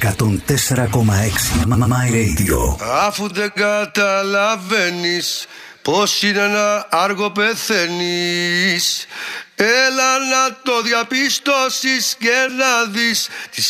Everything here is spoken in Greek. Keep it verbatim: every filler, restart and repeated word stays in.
εκατόν τέσσερα κόμμα έξι My Radio. Αφού δεν καταλαβαίνεις πως είναι ένα άργο πεθαίνεις, έλα να το διαπιστώσεις και να δεις τη